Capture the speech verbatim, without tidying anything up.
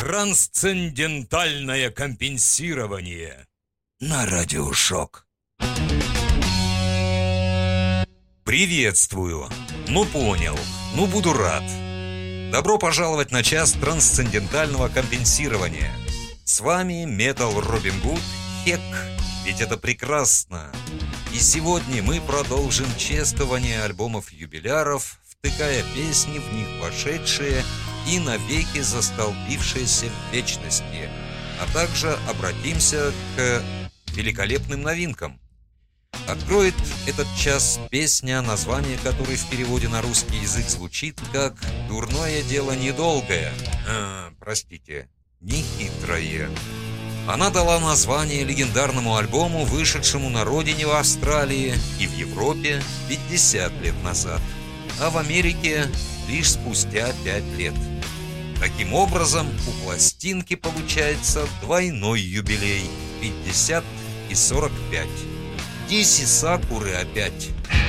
Трансцендентальное компенсирование на Радиошок. Приветствую. Ну понял, ну буду рад. Добро пожаловать на час трансцендентального компенсирования. С вами Метал Робин Гуд, Хек, ведь это прекрасно. И сегодня мы продолжим чествование альбомов-юбиляров, втыкая песни в них вошедшие и навеки застолбившиеся в вечности, а также обратимся к великолепным новинкам. Откроет этот час песня, название которой в переводе на русский язык звучит как «Дурное дело недолгое», а, простите, нехитрое. Она дала название легендарному альбому, вышедшему на родине в Австралии и в Европе пятьдесят лет назад, а в Америке лишь спустя пять лет. Таким образом, у пластинки получается двойной юбилей – пятьдесят и сорок пять. Диси Сакуры опять.